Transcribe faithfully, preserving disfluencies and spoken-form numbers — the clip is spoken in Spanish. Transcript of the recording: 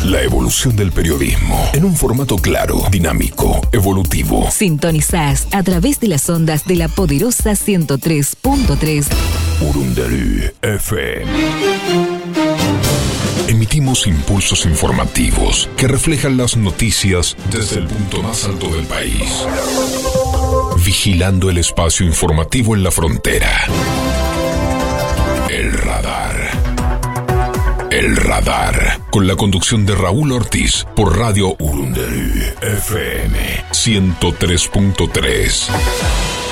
La evolución del periodismo en un formato claro, dinámico, evolutivo. Sintonizás a través de las ondas de la poderosa ciento tres punto tres Urundarú F M. Emitimos impulsos informativos que reflejan las noticias desde el punto más alto del país. Vigilando el espacio informativo en la frontera. El Radar. El Radar, con la conducción de Raúl Ortiz por Radio Urundarú F M ciento tres punto tres.